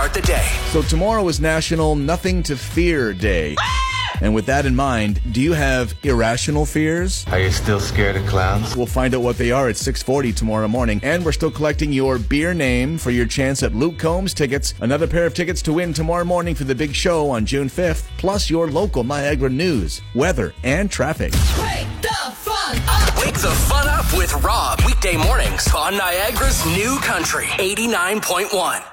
start the day. So tomorrow is National Nothing to Fear Day. And with that in mind, do you have irrational fears? Are you still scared of clowns? We'll find out what they are at 6:40 tomorrow morning. And we're still collecting your beer name for your chance at Luke Combs tickets. Another pair of tickets to win tomorrow morning for the big show on June 5th. Plus your local Niagara news, weather, and traffic. Wake the fun up! Wake the fun up with Rob. Weekday mornings on Niagara's new country, 89.1.